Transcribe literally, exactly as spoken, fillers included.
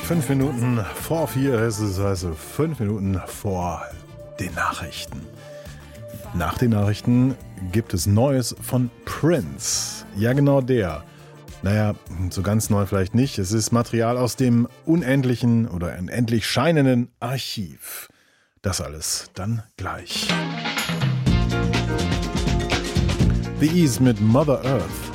Fünf Minuten vor vier ist es, also fünf Minuten vor den Nachrichten. Nach den Nachrichten gibt es Neues von Prince. Ja, genau der. Naja, so ganz neu vielleicht nicht. Es ist Material aus dem unendlichen oder unendlich scheinenden Archiv. Das alles dann gleich. The Ease mit Mother Earth.